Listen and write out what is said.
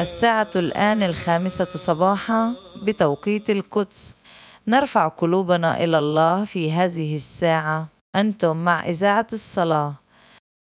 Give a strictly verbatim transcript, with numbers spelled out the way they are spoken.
الساعة الآن الخامسة صباحا بتوقيت القدس. نرفع قلوبنا إلى الله في هذه الساعة. أنتم مع إذاعة الصلاة.